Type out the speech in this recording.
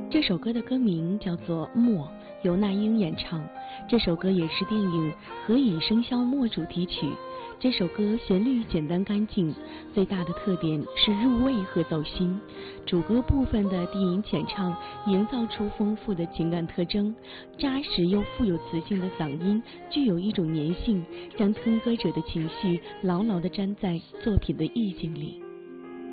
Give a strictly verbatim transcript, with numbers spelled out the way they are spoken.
这首歌的歌名叫做《默》，由那英演唱。这首歌也是电影《何以笙箫默》主题曲。这首歌旋律简单干净，最大的特点是入味和走心。主歌部分的低吟浅唱，营造出丰富的情感特征，扎实又富有磁性的嗓音，具有一种粘性，将听歌者的情绪牢牢地粘在作品的意境里。